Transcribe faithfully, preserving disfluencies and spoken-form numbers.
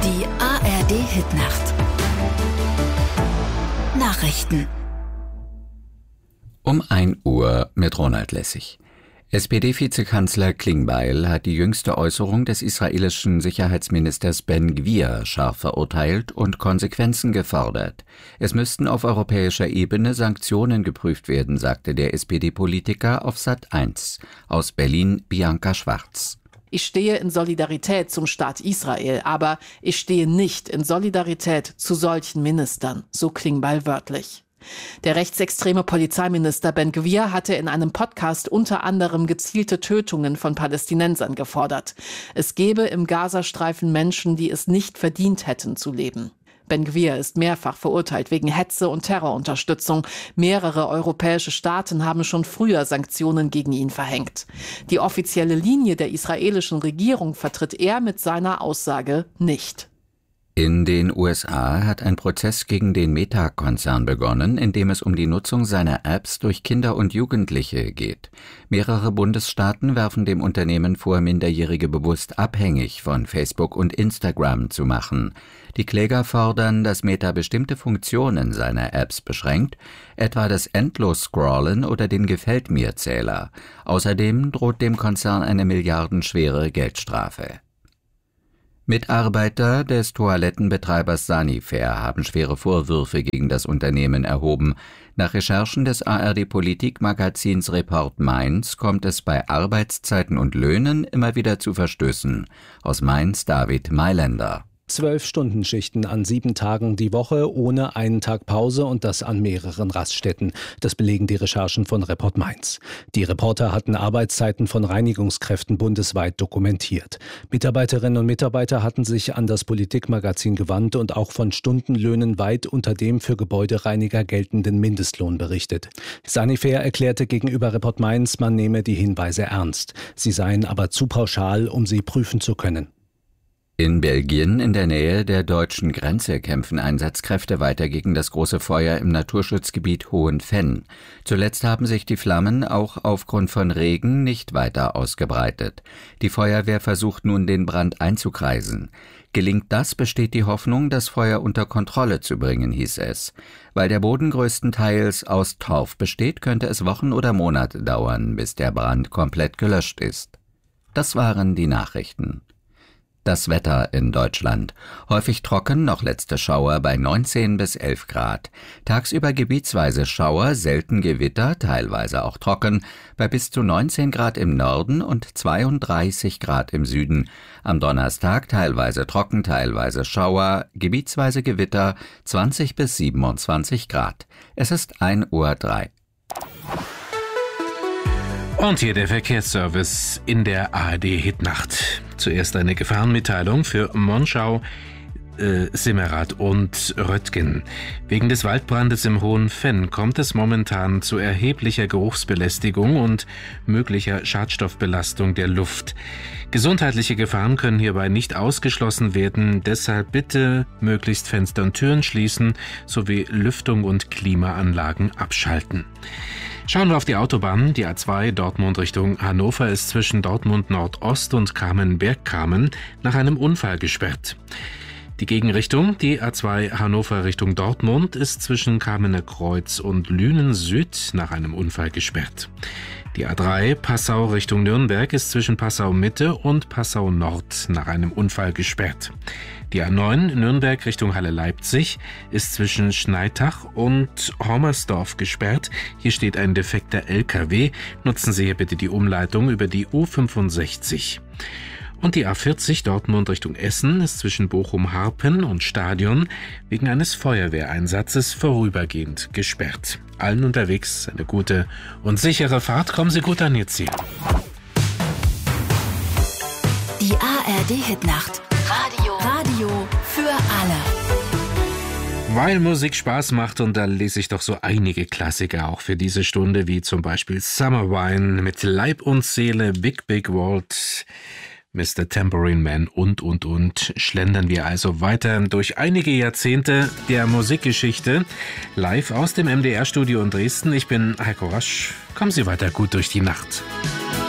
Die A R D-Hitnacht. Nachrichten. Um ein Uhr mit Ronald Lessig. S P D-Vizekanzler Klingbeil hat die jüngste Äußerung des israelischen Sicherheitsministers Ben Gvir scharf verurteilt und Konsequenzen gefordert. Es müssten auf europäischer Ebene Sanktionen geprüft werden, sagte der S P D-Politiker auf Sat eins. Aus Berlin Bianca Schwarz. Ich stehe in Solidarität zum Staat Israel, aber ich stehe nicht in Solidarität zu solchen Ministern, so Klingbeil wörtlich. Der rechtsextreme Polizeiminister Ben Gvir hatte in einem Podcast unter anderem gezielte Tötungen von Palästinensern gefordert. Es gebe im Gazastreifen Menschen, die es nicht verdient hätten zu leben. Ben Gvir ist mehrfach verurteilt wegen Hetze und Terrorunterstützung. Mehrere europäische Staaten haben schon früher Sanktionen gegen ihn verhängt. Die offizielle Linie der israelischen Regierung vertritt er mit seiner Aussage nicht. In den U S A hat ein Prozess gegen den Meta-Konzern begonnen, in dem es um die Nutzung seiner Apps durch Kinder und Jugendliche geht. Mehrere Bundesstaaten werfen dem Unternehmen vor, Minderjährige bewusst abhängig von Facebook und Instagram zu machen. Die Kläger fordern, dass Meta bestimmte Funktionen seiner Apps beschränkt, etwa das Endlos-Scrollen oder den Gefällt-mir-Zähler. Außerdem droht dem Konzern eine milliardenschwere Geldstrafe. Mitarbeiter des Toilettenbetreibers Sanifair haben schwere Vorwürfe gegen das Unternehmen erhoben. Nach Recherchen des A R D-Politikmagazins Report Mainz kommt es bei Arbeitszeiten und Löhnen immer wieder zu Verstößen. Aus Mainz David Mailänder. Zwölf-Stunden-Schichten an sieben Tagen die Woche, ohne einen Tag Pause und das an mehreren Raststätten. Das belegen die Recherchen von Report Mainz. Die Reporter hatten Arbeitszeiten von Reinigungskräften bundesweit dokumentiert. Mitarbeiterinnen und Mitarbeiter hatten sich an das Politikmagazin gewandt und auch von Stundenlöhnen weit unter dem für Gebäudereiniger geltenden Mindestlohn berichtet. Sanifair erklärte gegenüber Report Mainz, man nehme die Hinweise ernst. Sie seien aber zu pauschal, um sie prüfen zu können. In Belgien, in der Nähe der deutschen Grenze, kämpfen Einsatzkräfte weiter gegen das große Feuer im Naturschutzgebiet Hohenfenn. Zuletzt haben sich die Flammen auch aufgrund von Regen nicht weiter ausgebreitet. Die Feuerwehr versucht nun, den Brand einzukreisen. Gelingt das, besteht die Hoffnung, das Feuer unter Kontrolle zu bringen, hieß es. Weil der Boden größtenteils aus Torf besteht, könnte es Wochen oder Monate dauern, bis der Brand komplett gelöscht ist. Das waren die Nachrichten. Das Wetter in Deutschland. Häufig trocken, noch letzte Schauer bei neunzehn bis elf Grad. Tagsüber gebietsweise Schauer, selten Gewitter, teilweise auch trocken, bei bis zu neunzehn Grad im Norden und zweiunddreißig Grad im Süden. Am Donnerstag teilweise trocken, teilweise Schauer, gebietsweise Gewitter, zwanzig bis siebenundzwanzig Grad. Es ist ein Uhr drei. Und hier der Verkehrsservice in der A R D-Hitnacht. Zuerst eine Gefahrenmitteilung für Monschau, äh, Simmerath und Röttgen. Wegen des Waldbrandes im Hohenfenn kommt es momentan zu erheblicher Geruchsbelästigung und möglicher Schadstoffbelastung der Luft. Gesundheitliche Gefahren können hierbei nicht ausgeschlossen werden, deshalb bitte möglichst Fenster und Türen schließen sowie Lüftung und Klimaanlagen abschalten. Schauen wir auf die Autobahn. Die A zwei Dortmund Richtung Hannover ist zwischen Dortmund Nordost und Kamen-Bergkamen nach einem Unfall gesperrt. Die Gegenrichtung, die A zwei Hannover Richtung Dortmund, ist zwischen Kamener Kreuz und Lünen Süd nach einem Unfall gesperrt. Die A drei Passau Richtung Nürnberg ist zwischen Passau Mitte und Passau Nord nach einem Unfall gesperrt. Die A neun Nürnberg Richtung Halle Leipzig ist zwischen Schneitach und Hommersdorf gesperrt. Hier steht ein defekter L K W. Nutzen Sie hier bitte die Umleitung über die U fünfundsechzig. Und die A vierzig Dortmund Richtung Essen ist zwischen Bochum-Harpen und Stadion wegen eines Feuerwehreinsatzes vorübergehend gesperrt. Allen unterwegs eine gute und sichere Fahrt. Kommen Sie gut an Ihr Ziel. Die A R D-Hitnacht. Radio. Radio für alle. Weil Musik Spaß macht, und da lese ich doch so einige Klassiker auch für diese Stunde, wie zum Beispiel Summer Wine mit Leib und Seele, Big Big World, Mister Tambourine Man und, und, und. Schlendern wir also weiter durch einige Jahrzehnte der Musikgeschichte. Live aus dem M D R-Studio in Dresden. Ich bin Heiko Rasch. Kommen Sie weiter gut durch die Nacht.